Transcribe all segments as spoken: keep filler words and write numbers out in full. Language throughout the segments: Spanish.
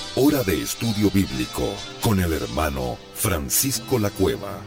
Hora de estudio bíblico con el hermano Francisco Lacueva.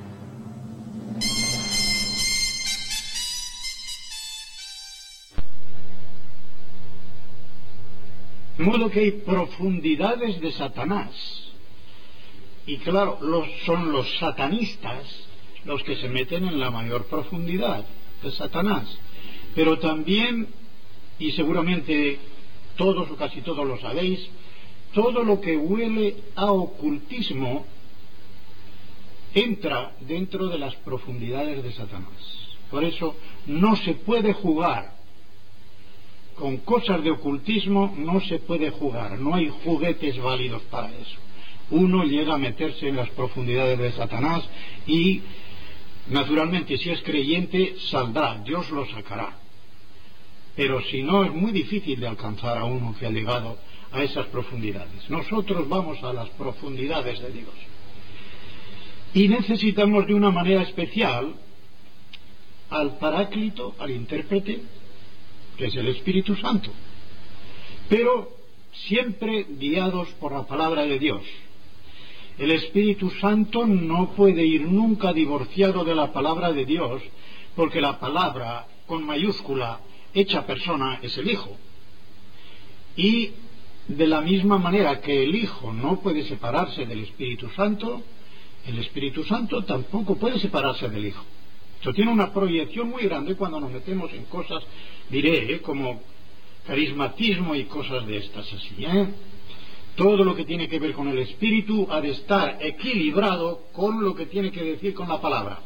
De modo que hay profundidades de Satanás. Y claro, los, son los satanistas los que se meten en la mayor profundidad de Satanás. Pero también, y seguramente todos o casi todos lo sabéis, todo lo que huele a ocultismo entra dentro de las profundidades de Satanás. Por eso no se puede jugar con cosas de ocultismo, no se puede jugar, no hay juguetes válidos para eso. Uno llega a meterse en las profundidades de Satanás y, naturalmente, si es creyente, saldrá, Dios lo sacará. Pero si no, es muy difícil de alcanzar a uno que ha llegado a esas profundidades. Nosotros vamos a las profundidades de Dios. Y necesitamos de una manera especial al Paráclito, al intérprete, que es el Espíritu Santo, pero siempre guiados por la palabra de Dios. El Espíritu Santo no puede ir nunca divorciado de la palabra de Dios, porque la palabra con mayúscula hecha persona es el Hijo. Y de la misma manera que el Hijo no puede separarse del Espíritu Santo, el Espíritu Santo tampoco puede separarse del Hijo. Esto tiene una proyección muy grande cuando nos metemos en cosas, diré, ¿eh? como carismatismo y cosas de estas así. ¿eh? Todo lo que tiene que ver con el Espíritu ha de estar equilibrado con lo que tiene que decir con la palabra.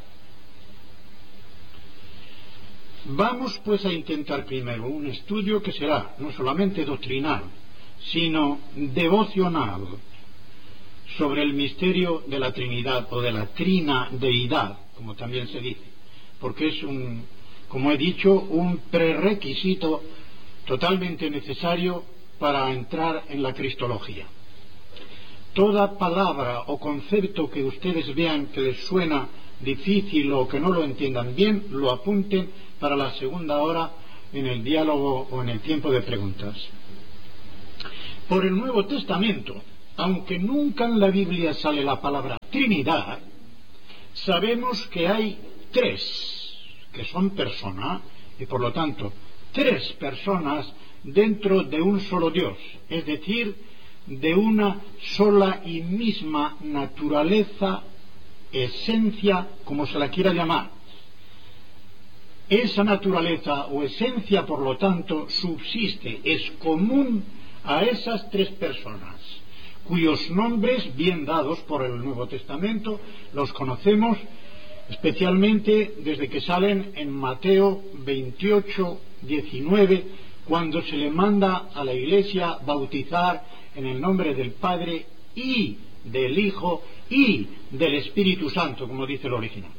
Vamos pues a intentar primero un estudio que será no solamente doctrinal, sino devocional, sobre el misterio de la Trinidad o de la Trina Deidad, como también se dice, porque es un, como he dicho, un prerequisito totalmente necesario para entrar en la cristología. Toda palabra o concepto que ustedes vean que les suena difícil o que no lo entiendan bien, lo apunten para la segunda hora en el diálogo o en el tiempo de preguntas. Por el Nuevo Testamento, aunque nunca en la Biblia sale la palabra Trinidad, sabemos que hay tres, que son persona, y por lo tanto, tres personas dentro de un solo Dios, es decir, de una sola y misma naturaleza, esencia, como se la quiera llamar. Esa naturaleza o esencia, por lo tanto, subsiste, es común a esas tres personas, cuyos nombres, bien dados por el Nuevo Testamento, los conocemos especialmente desde que salen en Mateo veintiocho, diecinueve, cuando se le manda a la Iglesia bautizar en el nombre del Padre y del Hijo y del Espíritu Santo, como dice el original.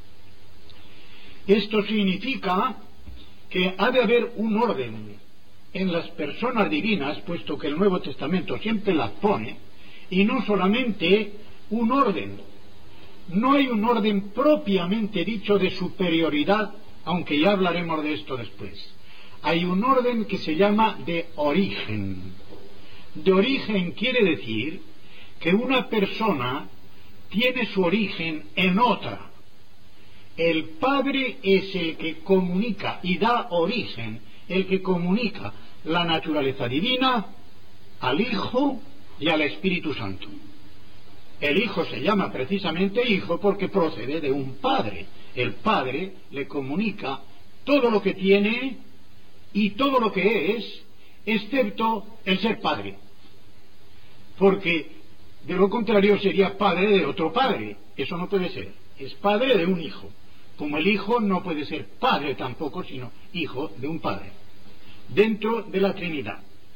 Esto significa que ha de haber un orden en las personas divinas, puesto que el Nuevo Testamento siempre las pone, y no solamente un orden. No hay un orden propiamente dicho de superioridad, aunque ya hablaremos de esto después. Hay un orden que se llama de origen. De origen quiere decir que una persona tiene su origen en otra. El Padre es el que comunica y da origen, el que comunica la naturaleza divina al Hijo y al Espíritu Santo. El Hijo se llama precisamente Hijo porque procede de un Padre. El Padre le comunica todo lo que tiene y todo lo que es, excepto el ser Padre. Porque de lo contrario sería padre de otro padre. Eso no puede ser. Es padre de un hijo. Como el Hijo no puede ser padre tampoco, sino hijo de un Padre, dentro de la Trinidad.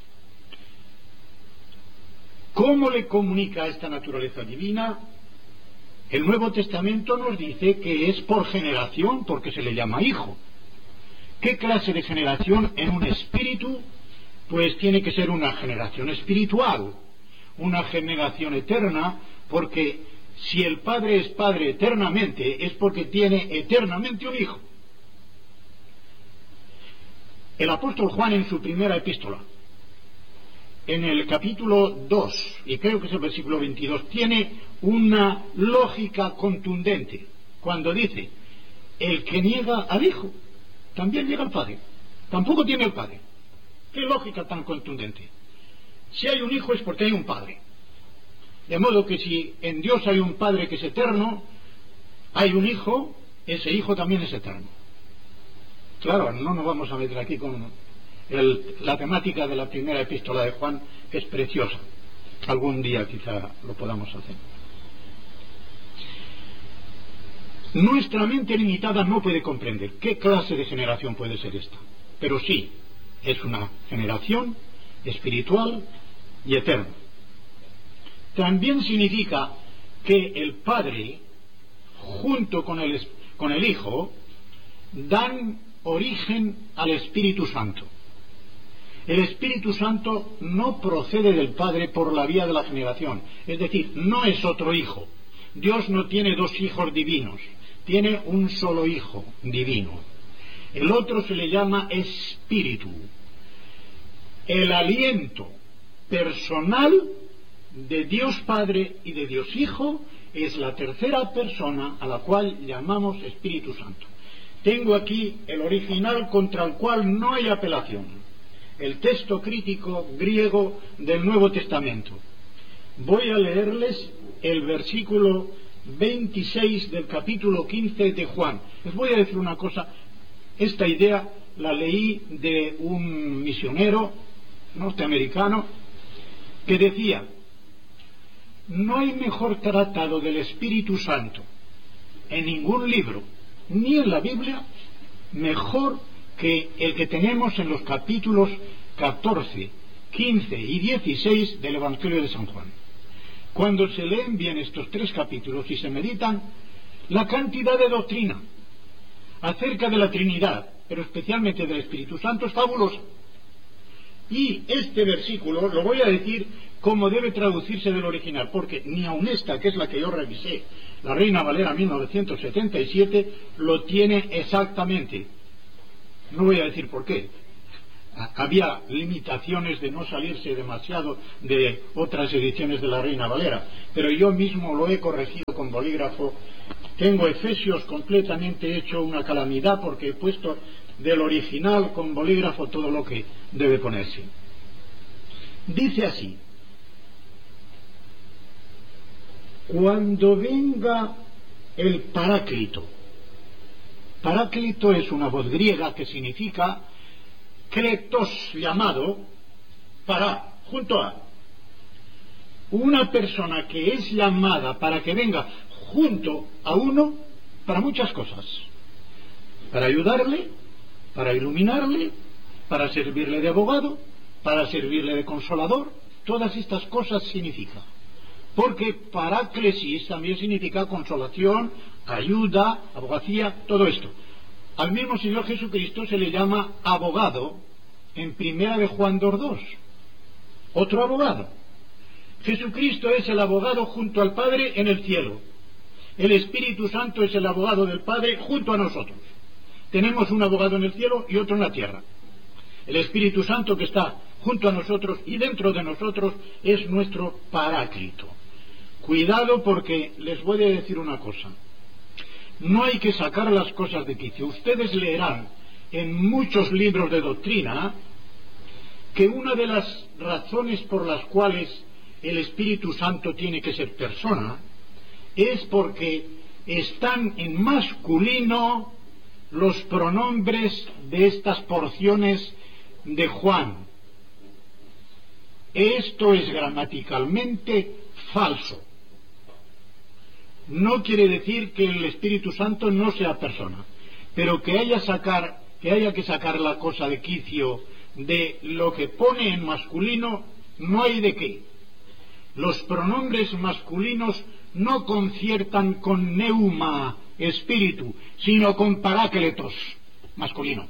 ¿Cómo le comunica esta naturaleza divina? El Nuevo Testamento nos dice que es por generación, porque se le llama Hijo. ¿Qué clase de generación en un espíritu? Pues tiene que ser una generación espiritual, una generación eterna, porque si el Padre es Padre eternamente, es porque tiene eternamente un Hijo. El apóstol Juan, en su primera epístola, en el capítulo dos, y creo que es el versículo veintidós, tiene una lógica contundente cuando dice: el que niega al Hijo también niega al Padre, tampoco tiene el Padre. ¿Qué lógica tan contundente? Si hay un Hijo es porque hay un Padre, de modo que si en Dios hay un Padre que es eterno, hay un Hijo, ese Hijo también es eterno. Claro, no nos vamos a meter aquí con el, la temática de la primera epístola de Juan, que es preciosa. Algún día quizá lo podamos hacer. Nuestra mente limitada no puede comprender qué clase de generación puede ser esta, pero sí, es una generación espiritual y eterna. También significa que el Padre, junto con el, con el Hijo, dan origen al Espíritu Santo. El Espíritu Santo no procede del Padre por la vía de la generación, es decir, no es otro Hijo. Dios no tiene dos hijos divinos, tiene un solo Hijo divino. El otro se le llama Espíritu. El aliento personal de Dios Padre y de Dios Hijo es la tercera persona a la cual llamamos Espíritu Santo. Tengo aquí el original contra el cual no hay apelación, el texto crítico griego del Nuevo Testamento. Voy a leerles el versículo veintiséis del capítulo quince de Juan. Les voy a decir una cosa, esta idea la leí de un misionero norteamericano que decía: no hay mejor tratado del Espíritu Santo en ningún libro, ni en la Biblia, mejor que el que tenemos en los capítulos catorce, quince y dieciséis del Evangelio de San Juan. Cuando se leen bien estos tres capítulos y se meditan, la cantidad de doctrina acerca de la Trinidad, pero especialmente del Espíritu Santo, es fabulosa. Y este versículo lo voy a decir como debe traducirse del original, porque ni aun esta, que es la que yo revisé, la Reina Valera mil novecientos setenta y siete, lo tiene exactamente. No voy a decir por qué. Había limitaciones de no salirse demasiado de otras ediciones de la Reina Valera, pero yo mismo lo he corregido con bolígrafo. Tengo Efesios completamente hecho una calamidad porque he puesto del original con bolígrafo todo lo que debe ponerse. Dice así: cuando venga el Paráclito. Paráclito es una voz griega que significa kletos, llamado, para, junto a. Una persona que es llamada para que venga junto a uno para muchas cosas. Para ayudarle, para iluminarle, para servirle de abogado, para servirle de consolador. Todas estas cosas significa. Porque paráclesis también significa consolación, ayuda, abogacía, todo esto. Al mismo Señor Jesucristo se le llama abogado en primera de Juan dos dos. Otro abogado. Jesucristo es el abogado junto al Padre en el cielo. El Espíritu Santo es el abogado del Padre junto a nosotros. Tenemos un abogado en el cielo y otro en la tierra. El Espíritu Santo que está junto a nosotros y dentro de nosotros es nuestro Paráclito. Cuidado, porque les voy a decir una cosa. No hay que sacar las cosas de quicio. Ustedes leerán en muchos libros de doctrina que una de las razones por las cuales el Espíritu Santo tiene que ser persona es porque están en masculino los pronombres de estas porciones de Juan. Esto es gramaticalmente falso. No quiere decir que el Espíritu Santo no sea persona, pero que haya, sacar, que haya que sacar la cosa de quicio de lo que pone en masculino, no hay de qué. Los pronombres masculinos no conciertan con neuma, espíritu, sino con parácletos, masculino.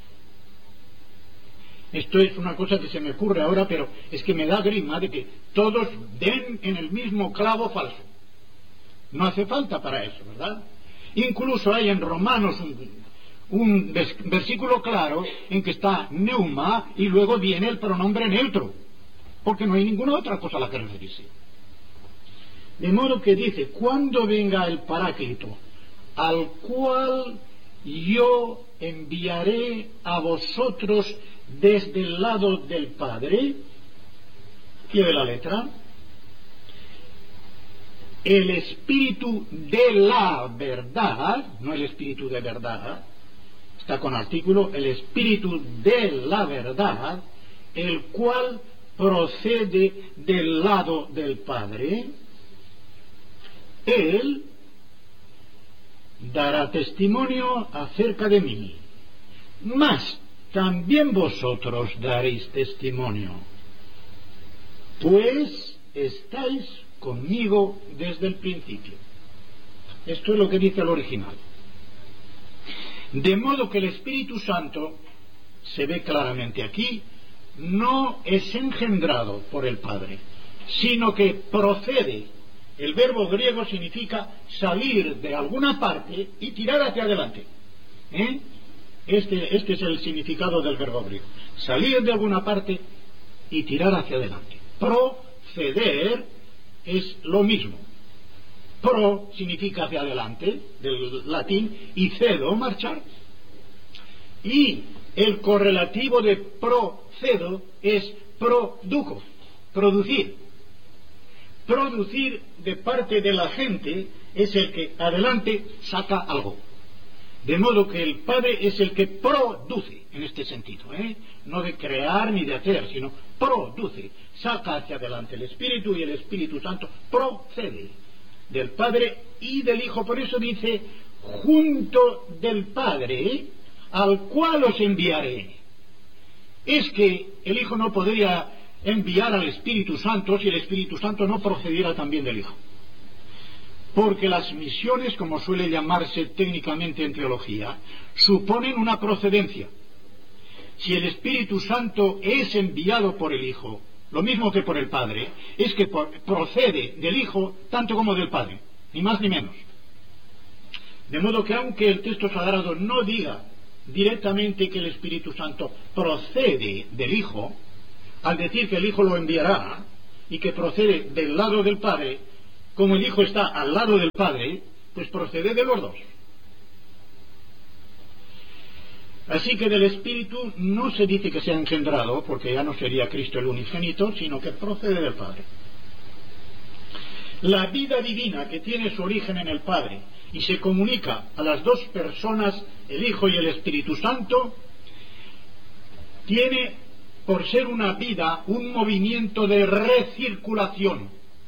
Esto es una cosa que se me ocurre ahora, pero es que me da grima de que todos den en el mismo clavo falso. No hace falta para eso, ¿verdad? Incluso hay en Romanos un, un versículo claro en que está neuma y luego viene el pronombre neutro. porque no hay ninguna otra cosa a la que referirse. De modo que dice, cuando venga el Paráclito, al cual yo enviaré a vosotros desde el lado del Padre, lleve la letra, el Espíritu de la verdad, no el Espíritu de verdad, está con artículo, el Espíritu de la verdad, el cual procede del lado del Padre, Él dará testimonio acerca de mí, mas también vosotros daréis testimonio, pues estáis conmigo desde el principio. Esto es lo que dice el original. De modo que el Espíritu Santo, se ve claramente aquí, no es engendrado por el Padre, sino que procede. El verbo griego significa salir de alguna parte y tirar hacia adelante. ¿Eh? Este, este es el significado del verbo griego. Salir de alguna parte y tirar hacia adelante. Proceder es lo mismo. Pro significa hacia adelante, del latín, y cedo, marchar. Y el correlativo de procedo es produco, producir. Producir de parte de la gente es el que adelante saca algo. De modo que el Padre es el que produce, en este sentido, ¿eh? No de crear ni de hacer, sino produce, saca hacia adelante el Espíritu, y el Espíritu Santo procede del Padre y del Hijo. Por eso dice, junto del Padre, al cual os enviaré. Es que el Hijo no podría enviar al Espíritu Santo si el Espíritu Santo no procediera también del Hijo. Porque las misiones, como suele llamarse técnicamente en teología, suponen una procedencia. Si el Espíritu Santo es enviado por el Hijo, lo mismo que por el Padre, es que por, procede del Hijo tanto como del Padre, ni más ni menos. De modo que aunque el texto sagrado no diga directamente que el Espíritu Santo procede del Hijo, al decir que el Hijo lo enviará y que procede del lado del Padre, como el Hijo está al lado del Padre, pues procede de los dos. Así que del Espíritu no se dice que sea engendrado, porque ya no sería Cristo el unigénito, sino que procede del Padre. La vida divina que tiene su origen en el Padre y se comunica a las dos personas, el Hijo y el Espíritu Santo, tiene, por ser una vida, un movimiento de recirculación.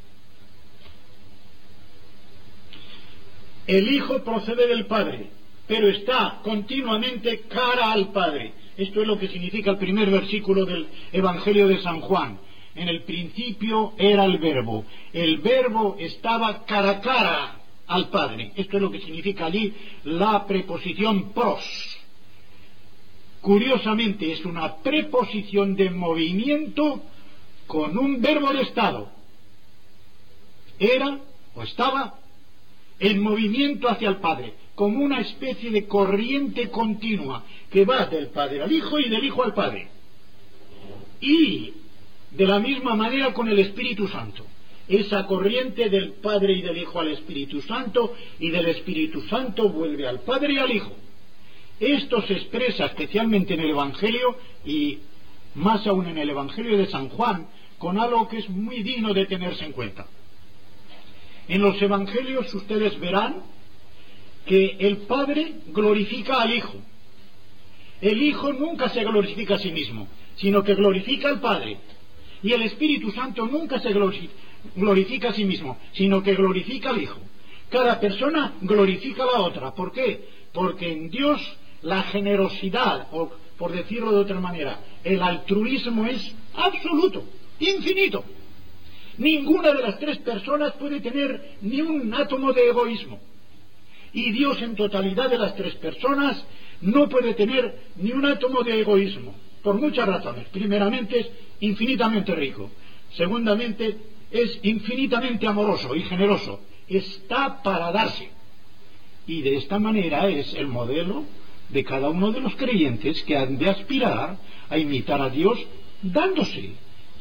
El Hijo procede del Padre, pero está continuamente cara al Padre. Esto es lo que significa el primer versículo del Evangelio de San Juan. En el principio era el Verbo. El Verbo estaba cara a cara al Padre. Esto es lo que significa allí la preposición pros. Curiosamente es una preposición de movimiento con un verbo de estado. Era o estaba en movimiento hacia el Padre, como una especie de corriente continua que va del Padre al Hijo y del Hijo al Padre. Y de la misma manera con el Espíritu Santo. Esa corriente del Padre y del Hijo al Espíritu Santo, y del Espíritu Santo vuelve al Padre y al Hijo. Esto se expresa especialmente en el Evangelio, y más aún en el Evangelio de San Juan, con algo que es muy digno de tenerse en cuenta. En los Evangelios ustedes verán que el Padre glorifica al Hijo. El Hijo nunca se glorifica a sí mismo, sino que glorifica al Padre. Y el Espíritu Santo nunca se glorifica a sí mismo, sino que glorifica al Hijo. Cada persona glorifica a la otra. ¿Por qué? Porque en Dios la generosidad, o por decirlo de otra manera, el altruismo es absoluto, infinito. Ninguna de las tres personas puede tener ni un átomo de egoísmo. Y Dios, en totalidad de las tres personas, no puede tener ni un átomo de egoísmo, por muchas razones. Primeramente, es infinitamente rico. Segundamente, es infinitamente amoroso y generoso. Está para darse. Y de esta manera es el modelo de cada uno de los creyentes que han de aspirar a imitar a Dios dándose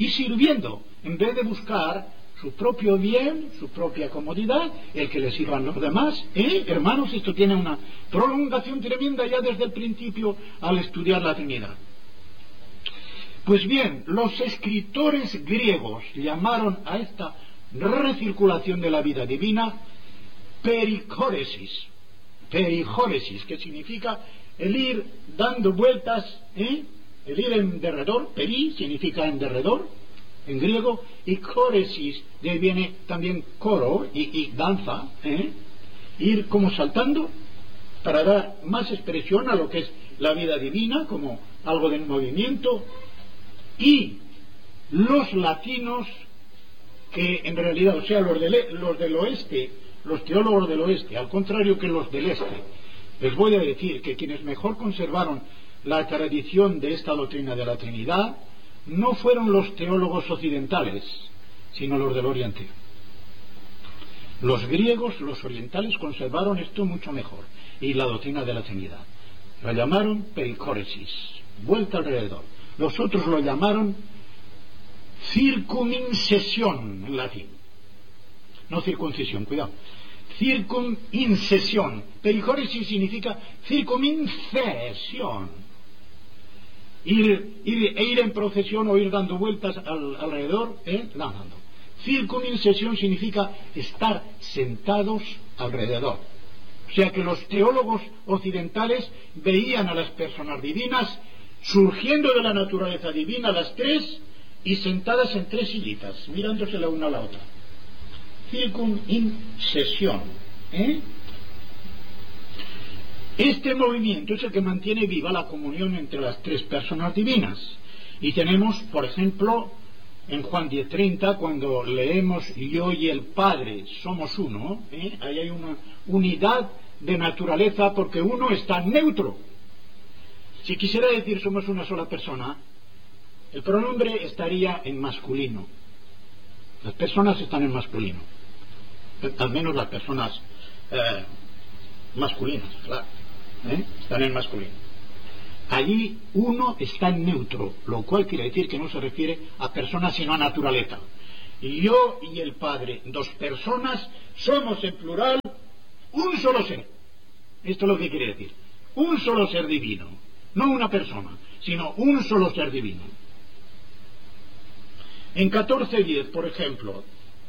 y sirviendo, en vez de buscar su propio bien, su propia comodidad, el que le sirvan los demás. ¿Eh? Hermanos, esto tiene una prolongación tremenda ya desde el principio al estudiar la Trinidad. Pues bien, los escritores griegos llamaron a esta recirculación de la vida divina pericóresis, pericóresis, que significa el ir dando vueltas, ¿eh? el ir en derredor. Peri significa en derredor en griego, y córesis, de ahí viene también coro y, y danza, ¿eh? ir como saltando para dar más expresión a lo que es la vida divina, como algo de movimiento. Y los latinos, que en realidad, o sea, los del, los del oeste, los teólogos del oeste, al contrario que los del este, les voy a decir que quienes mejor conservaron la tradición de esta doctrina de la Trinidad no fueron los teólogos occidentales, sino los del Oriente. Los griegos, los orientales, conservaron esto mucho mejor, y la doctrina de la Trinidad. Lo llamaron pericóresis, vuelta alrededor. Los otros lo llamaron circumincesión, en latín. No circuncisión, cuidado. Circumincesión. Pericóresis significa circumincesión. Ir, ir, e ir en procesión o ir dando vueltas al, alrededor, ¿eh? Danzando. Circumincesión significa estar sentados alrededor. O sea que los teólogos occidentales veían a las personas divinas surgiendo de la naturaleza divina, las tres, y sentadas en tres sillitas, mirándose la una a la otra. Circumincesión, ¿eh? Este movimiento es el que mantiene viva la comunión entre las tres personas divinas. Y tenemos, por ejemplo, en Juan diez treinta, cuando leemos yo y el Padre somos uno, ¿eh? ahí hay una unidad de naturaleza, porque uno está neutro. Si quisiera decir somos una sola persona, el pronombre estaría en masculino. Las personas están en masculino, al menos las personas eh, masculinas, claro. ¿Eh? Están en masculino. Allí uno está en neutro, lo cual quiere decir que no se refiere a personas sino a naturaleza. Y yo y el Padre, dos personas, somos en plural un solo ser. Esto es lo que quiere decir. Un solo ser divino, no una persona, sino un solo ser divino. En catorce diez, por ejemplo,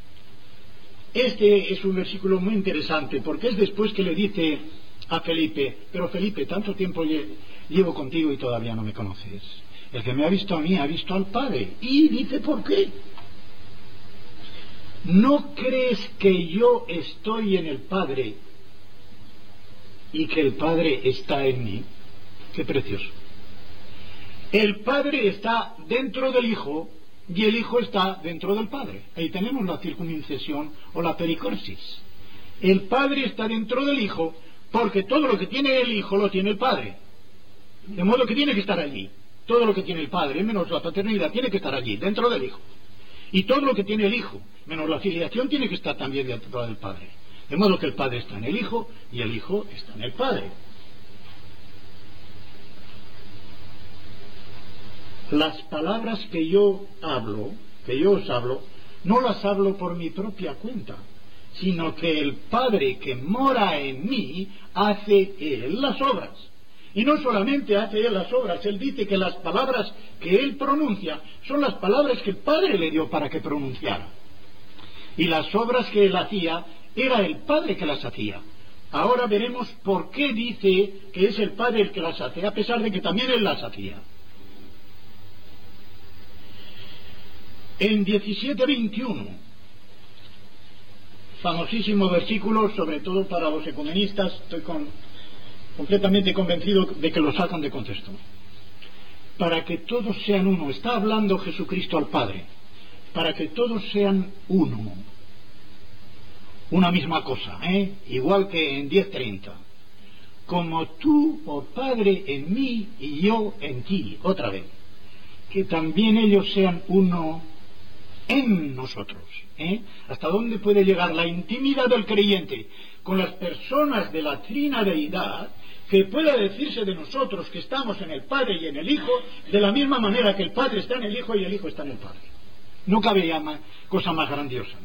este es un versículo muy interesante, porque es después que le dice a Felipe: pero Felipe, tanto tiempo llevo contigo y todavía no me conoces. El que me ha visto a mí ha visto al Padre. Y dice: ¿por qué? ¿No crees que yo estoy en el Padre y que el Padre está en mí? Qué precioso. El Padre está dentro del Hijo y el Hijo está dentro del Padre. Ahí tenemos la circuncisión o la pericorsis. El Padre está dentro del Hijo, porque todo lo que tiene el Hijo lo tiene el Padre. De modo que tiene que estar allí. Todo lo que tiene el Padre, menos la paternidad, tiene que estar allí, dentro del Hijo. Y todo lo que tiene el Hijo, menos la filiación, tiene que estar también dentro del Padre. De modo que el Padre está en el Hijo y el Hijo está en el Padre. Las palabras que yo hablo, que yo os hablo, no las hablo por mi propia cuenta, sino que el Padre que mora en mí hace Él las obras. Y no solamente hace Él las obras, Él dice que las palabras que Él pronuncia son las palabras que el Padre le dio para que pronunciara. Y las obras que Él hacía, era el Padre que las hacía. Ahora veremos por qué dice que es el Padre el que las hace, a pesar de que también Él las hacía. En diecisiete veintiuno, famosísimo versículo, sobre todo para los ecumenistas, estoy con, completamente convencido de que lo sacan de contexto. Para que todos sean uno, está hablando Jesucristo al Padre, para que todos sean uno, una misma cosa, ¿eh? Igual que en diez treinta, como tú, oh Padre, en mí y yo en ti, otra vez, que también ellos sean uno en nosotros, ¿eh? ¿Hasta dónde puede llegar la intimidad del creyente con las personas de la trinadeidad, que pueda decirse de nosotros que estamos en el Padre y en el Hijo, de la misma manera que el Padre está en el Hijo y el Hijo está en el Padre? No cabe ya más, cosa más grandiosa.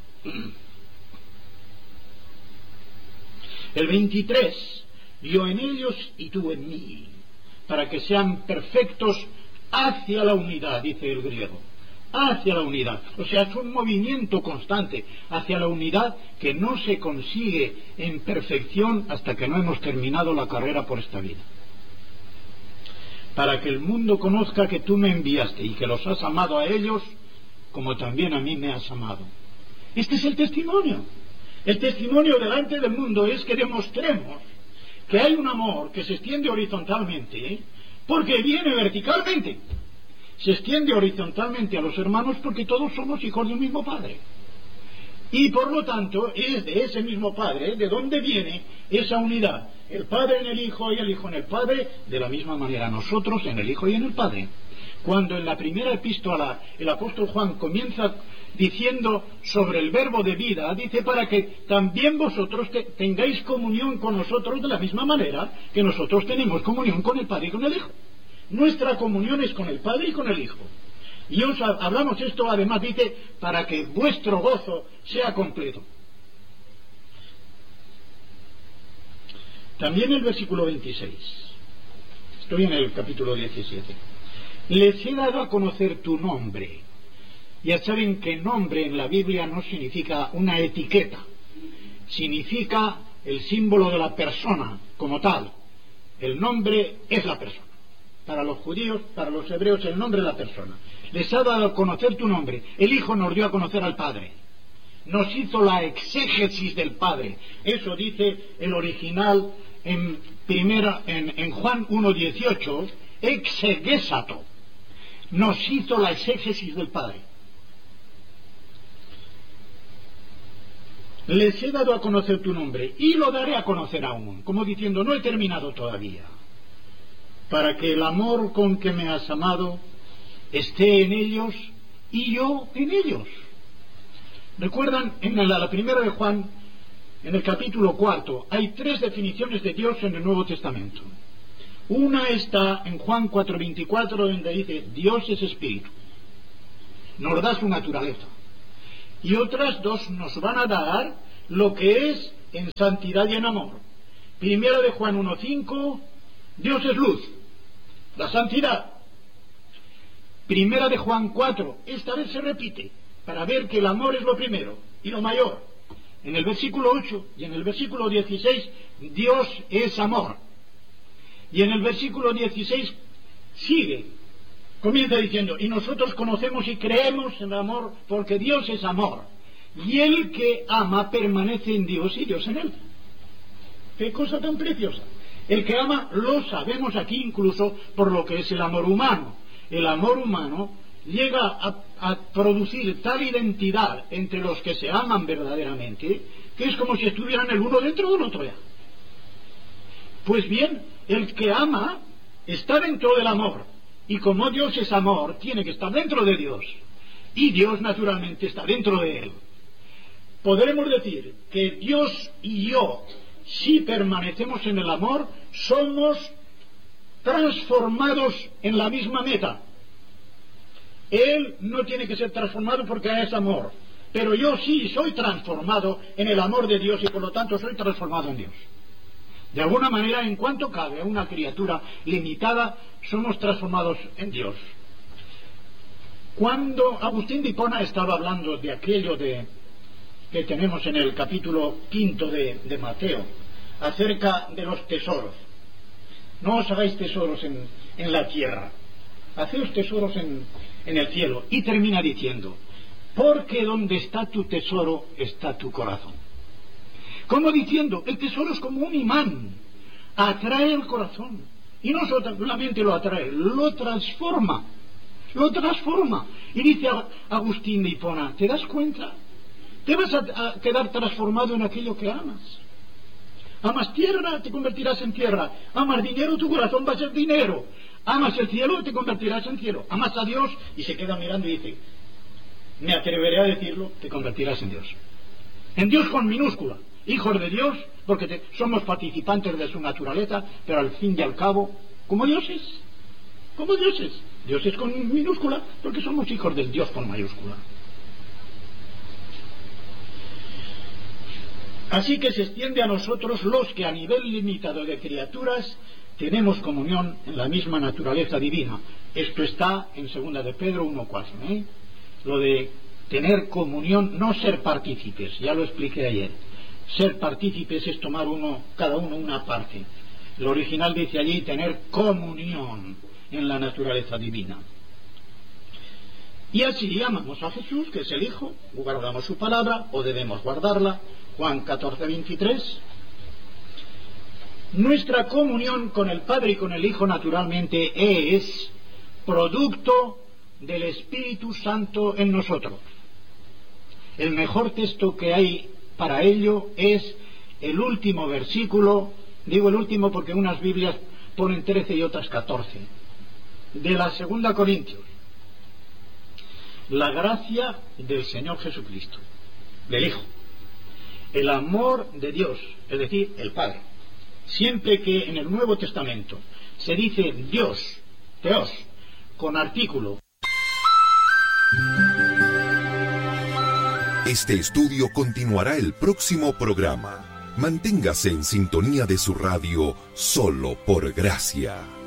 El veintitrés, yo en ellos y tú en mí, para que sean perfectos hacia la unidad, dice el griego, hacia la unidad. O sea, es un movimiento constante hacia la unidad que no se consigue en perfección hasta que no hemos terminado la carrera por esta vida. Para que el mundo conozca que tú me enviaste y que los has amado a ellos como también a mí me has amado. Este es el testimonio. El testimonio delante del mundo es que demostremos que hay un amor que se extiende horizontalmente, ¿eh? porque viene verticalmente. Se extiende horizontalmente a los hermanos porque todos somos hijos de un mismo Padre. Y por lo tanto es de ese mismo Padre de donde viene esa unidad. El Padre en el Hijo y el Hijo en el Padre, de la misma manera nosotros en el Hijo y en el Padre. Cuando en la primera epístola el apóstol Juan comienza diciendo sobre el verbo de vida, dice para que también vosotros te, tengáis comunión con nosotros de la misma manera que nosotros tenemos comunión con el Padre y con el Hijo. Nuestra comunión es con el Padre y con el Hijo. Y os hablamos esto, además dice, para que vuestro gozo sea completo. También el versículo veintiséis. Estoy en el capítulo diecisiete. Les he dado a conocer tu nombre. Ya saben que nombre en la Biblia no significa una etiqueta. Significa el símbolo de la persona como tal. El nombre es la persona. Para los judíos, para los hebreos, el nombre es la persona. Les ha dado a conocer tu nombre. El Hijo nos dio a conocer al Padre. Nos hizo la exégesis del Padre. Eso dice el original en, primera, en, en Juan uno dieciocho, exegesato. Nos hizo la exégesis del Padre. Les he dado a conocer tu nombre y lo daré a conocer aún, como diciendo, no he terminado todavía, para que el amor con que me has amado esté en ellos y yo en ellos. ¿Recuerdan? En la, la primera de Juan, en el capítulo cuarto, hay tres definiciones de Dios en el Nuevo Testamento. Una está en Juan cuatro veinticuatro, donde dice, Dios es espíritu. Nos da su naturaleza. Y otras dos nos van a dar lo que es en santidad y en amor. Primera de Juan uno cinco, Dios es luz, la santidad. Primera de Juan cuatro, esta vez se repite, para ver que el amor es lo primero y lo mayor. En el versículo ocho y en el versículo dieciséis, Dios es amor. Y en el versículo dieciséis sigue, comienza diciendo, y nosotros conocemos y creemos en el amor porque Dios es amor. Y el que ama permanece en Dios y Dios en él. ¡Qué cosa tan preciosa! El que ama lo sabemos aquí incluso por lo que es el amor humano. El amor humano llega a, a producir tal identidad entre los que se aman verdaderamente que es como si estuvieran el uno dentro del otro ya. Pues bien, el que ama está dentro del amor. Y como Dios es amor, tiene que estar dentro de Dios. Y Dios naturalmente está dentro de él. Podremos decir que Dios y yo, si permanecemos en el amor, somos transformados en la misma meta. Él no tiene que ser transformado porque es amor. Pero yo sí soy transformado en el amor de Dios y por lo tanto soy transformado en Dios. De alguna manera, en cuanto cabe a una criatura limitada, somos transformados en Dios. Cuando Agustín de Hipona estaba hablando de aquello de, que tenemos en el capítulo quinto de, de Mateo, acerca de los tesoros. No os hagáis tesoros en, en la tierra, haceos tesoros en, en el cielo. Y termina diciendo, porque donde está tu tesoro está tu corazón. Como diciendo, el tesoro es como un imán, atrae el corazón. Y no solamente lo atrae, lo transforma, lo transforma. Y dice Agustín de Hipona, ¿te das cuenta? Te vas a, a quedar transformado en aquello que amas. Amas tierra, te convertirás en tierra. Amas dinero, tu corazón va a ser dinero. Amas el cielo, te convertirás en cielo. Amas a Dios, y se queda mirando y dice, me atreveré a decirlo, te convertirás en Dios. En Dios con minúscula. Hijos de Dios, porque te, somos participantes de su naturaleza, pero al fin y al cabo, como dioses, como dioses. Dios es con minúscula porque somos hijos del Dios con mayúscula. Así que se extiende a nosotros los que a nivel limitado de criaturas tenemos comunión en la misma naturaleza divina. Esto está en segunda de Pedro uno cuatro, ¿eh? Lo de tener comunión, no ser partícipes, ya lo expliqué ayer. Ser partícipes es tomar uno, cada uno una parte. El original dice allí tener comunión en la naturaleza divina. Y así amamos a Jesús, que es el Hijo, guardamos su palabra, o debemos guardarla. Juan catorce veintitrés. Nuestra comunión con el Padre y con el Hijo naturalmente es producto del Espíritu Santo en nosotros. El mejor texto que hay para ello es el último versículo, digo el último porque unas Biblias ponen trece y otras catorce, de la segunda Corintios. La gracia del Señor Jesucristo, del Hijo, el amor de Dios, es decir, el Padre. Siempre que en el Nuevo Testamento se dice Dios, Teos, con artículo. Este estudio continuará el próximo programa. Manténgase en sintonía de su radio solo por gracia.